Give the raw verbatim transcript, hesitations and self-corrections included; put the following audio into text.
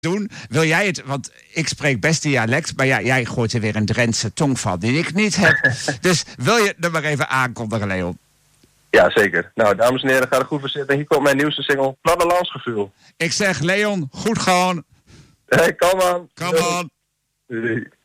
doen. Wil jij het, want ik spreek best dialect, maar ja, jij gooit er weer een Drentse tongval die ik niet heb. Dus wil je er maar even aankondigen, Leon? Ja, zeker. Nou, dames en heren, ga er goed voor zitten. Hier komt mijn nieuwste single, Plattelandsgevoel. Ik zeg, Leon, goed gewoon. Hey, come on. Come on. Doei.